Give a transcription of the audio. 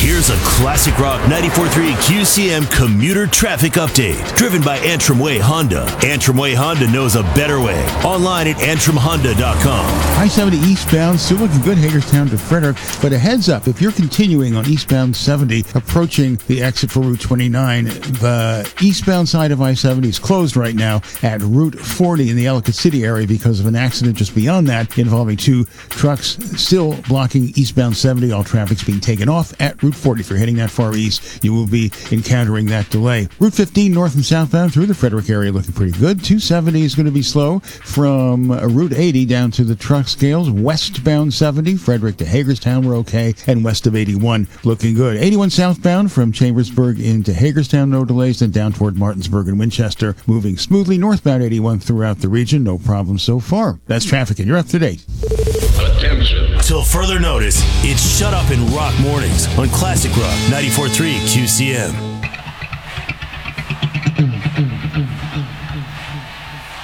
Here's a Classic Rock 94.3 QCM commuter traffic update. Driven by Antrim Way Honda. Antrim Way Honda knows a better way. Online at AntrimHonda.com. I-70 eastbound, still looking good, Hagerstown to Frederick. But a heads up, if you're continuing on eastbound 70, approaching the exit for Route 29, the eastbound side of I-70 is closed right now at Route 40 in the Ellicott City area because of an accident just beyond that involving two trucks still blocking eastbound 70. All traffic's being taken off at Route 40. If you're heading that far east, you will be encountering that delay. Route 15 north and southbound through the Frederick area looking pretty good. 270 is going to be slow from Route 80 down to the truck scales. Westbound 70, Frederick to Hagerstown, we're okay. And west of 81 looking good. 81 southbound from Chambersburg into Hagerstown, no delays. Then down toward Martinsburg and Winchester, moving smoothly. Northbound 81 throughout the region, no problem so far. That's traffic, and you're up to date. Attention. Till further notice, it's Shut Up and Rock Mornings on Classic Rock 94.3 QCM.